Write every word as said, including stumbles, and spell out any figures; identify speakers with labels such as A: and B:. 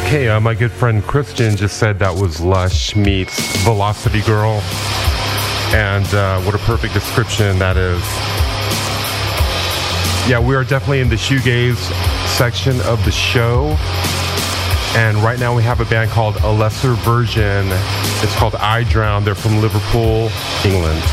A: Hey, uh, my good friend Christian just said that was Lush meets Velocity Girl. And uh, what a perfect description that is. Yeah, we are definitely in the shoegaze section of the show. And right now we have a band called A Lesser Version. It's called I Drown. They're from Liverpool, England.